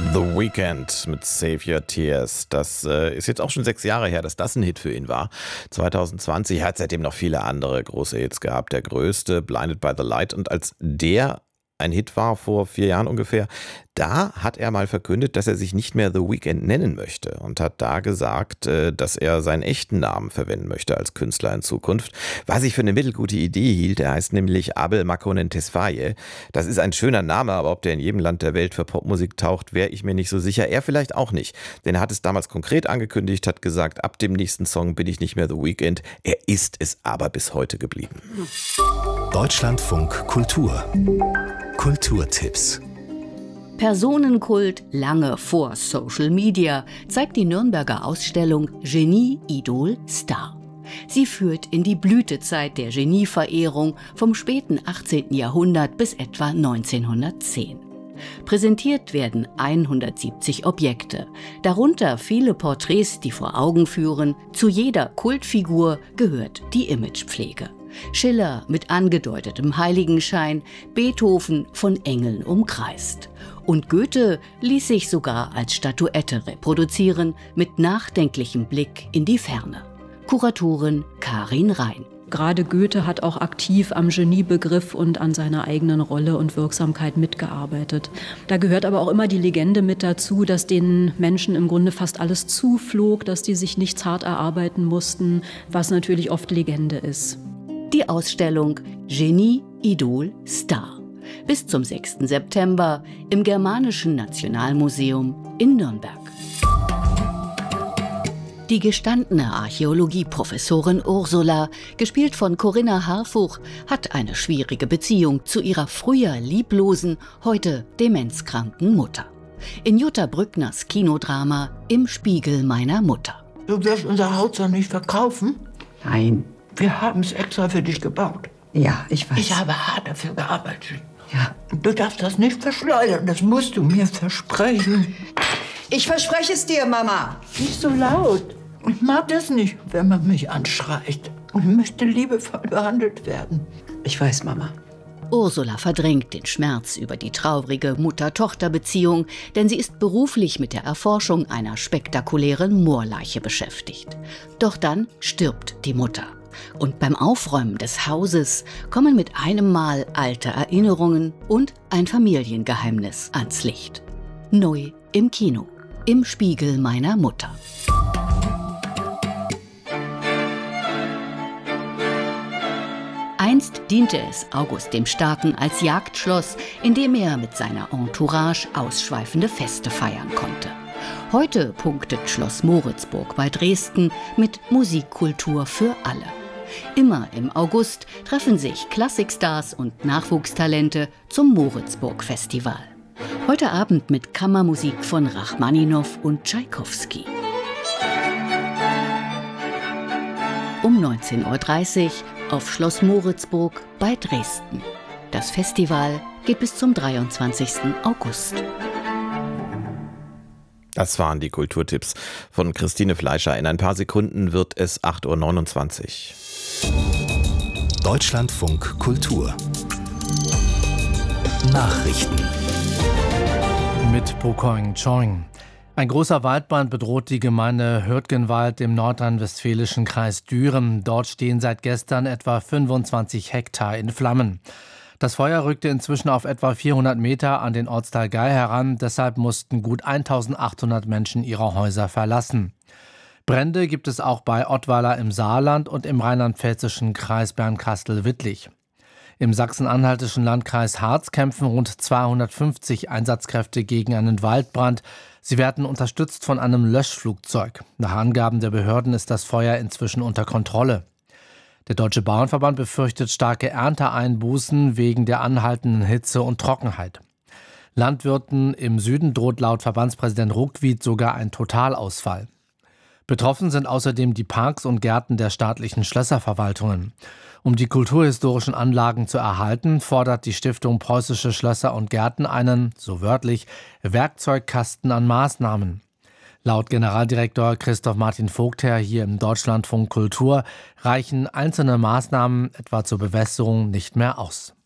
The Weeknd mit Save Your Tears. Das ist jetzt auch schon 6 Jahre her, dass das ein Hit für ihn war. 2020 hat seitdem noch viele andere große Hits gehabt. Der größte, Blinded by the Light. Und als der ein Hit war vor 4 Jahren ungefähr, da hat er mal verkündet, dass er sich nicht mehr The Weeknd nennen möchte und hat da gesagt, dass er seinen echten Namen verwenden möchte als Künstler in Zukunft, was ich für eine mittelgute Idee hielt. Er heißt nämlich Abel Makonnen Tesfaye. Das ist ein schöner Name, aber ob der in jedem Land der Welt für Popmusik taucht, wäre ich mir nicht so sicher. Er vielleicht auch nicht, denn er hat es damals konkret angekündigt, hat gesagt, ab dem nächsten Song bin ich nicht mehr The Weeknd. Er ist es aber bis heute geblieben. Deutschlandfunk Kultur. Kulturtipps. Personenkult lange vor Social Media zeigt die Nürnberger Ausstellung Genie, Idol, Star. Sie führt in die Blütezeit der Genieverehrung vom späten 18. Jahrhundert bis etwa 1910. Präsentiert werden 170 Objekte, darunter viele Porträts, die vor Augen führen, zu jeder Kultfigur gehört die Imagepflege. Schiller mit angedeutetem Heiligenschein, Beethoven von Engeln umkreist. Und Goethe ließ sich sogar als Statuette reproduzieren, mit nachdenklichem Blick in die Ferne. Kuratorin Karin Rhein. Gerade Goethe hat auch aktiv am Geniebegriff und an seiner eigenen Rolle und Wirksamkeit mitgearbeitet. Da gehört aber auch immer die Legende mit dazu, dass den Menschen im Grunde fast alles zuflog, dass die sich nichts hart erarbeiten mussten, was natürlich oft Legende ist. Die Ausstellung Genie, Idol, Star. Bis zum 6. September im Germanischen Nationalmuseum in Nürnberg. Die gestandene Archäologieprofessorin Ursula, gespielt von Corinna Harfuch, hat eine schwierige Beziehung zu ihrer früher lieblosen, heute demenzkranken Mutter. In Jutta Brückners Kinodrama Im Spiegel meiner Mutter. Du wirst unser Haus doch nicht verkaufen? Nein. Wir haben es extra für dich gebaut. Ja, ich weiß. Ich habe hart dafür gearbeitet. Ja. Du darfst das nicht verschleudern, das musst du mir versprechen. Ich verspreche es dir, Mama. Nicht so laut. Ich mag das nicht, wenn man mich anschreit. Ich möchte liebevoll behandelt werden. Ich weiß, Mama. Ursula verdrängt den Schmerz über die traurige Mutter-Tochter-Beziehung, denn sie ist beruflich mit der Erforschung einer spektakulären Moorleiche beschäftigt. Doch dann stirbt die Mutter. Und beim Aufräumen des Hauses kommen mit einem Mal alte Erinnerungen und ein Familiengeheimnis ans Licht. Neu im Kino. Im Spiegel meiner Mutter. Einst diente es August dem Starken als Jagdschloss, in dem er mit seiner Entourage ausschweifende Feste feiern konnte. Heute punktet Schloss Moritzburg bei Dresden mit Musikkultur für alle. Immer im August treffen sich Klassikstars und Nachwuchstalente zum Moritzburg-Festival. Heute Abend mit Kammermusik von Rachmaninow und Tschaikowski. Um 19:30 Uhr auf Schloss Moritzburg bei Dresden. Das Festival geht bis zum 23. August. Das waren die Kulturtipps von Christine Fleischer. In ein paar Sekunden wird es 8:29 Uhr. Deutschlandfunk Kultur. Nachrichten. Mit Pokoing Choing. Ein großer Waldbrand bedroht die Gemeinde Hürtgenwald im nordrhein-westfälischen Kreis Düren. Dort stehen seit gestern etwa 25 Hektar in Flammen. Das Feuer rückte inzwischen auf etwa 400 Meter an den Ortsteil Gei heran. Deshalb mussten gut 1800 Menschen ihre Häuser verlassen. Brände gibt es auch bei Ottweiler im Saarland und im rheinland-pfälzischen Kreis Bernkastel-Wittlich. Im sachsen-anhaltischen Landkreis Harz kämpfen rund 250 Einsatzkräfte gegen einen Waldbrand. Sie werden unterstützt von einem Löschflugzeug. Nach Angaben der Behörden ist das Feuer inzwischen unter Kontrolle. Der Deutsche Bauernverband befürchtet starke Ernteeinbußen wegen der anhaltenden Hitze und Trockenheit. Landwirten im Süden droht laut Verbandspräsident Ruckwied sogar ein Totalausfall. Betroffen sind außerdem die Parks und Gärten der staatlichen Schlösserverwaltungen. Um die kulturhistorischen Anlagen zu erhalten, fordert die Stiftung Preußische Schlösser und Gärten einen, so wörtlich, Werkzeugkasten an Maßnahmen. Laut Generaldirektor Christoph Martin Vogtherr hier im Deutschlandfunk Kultur reichen einzelne Maßnahmen, etwa zur Bewässerung, nicht mehr aus.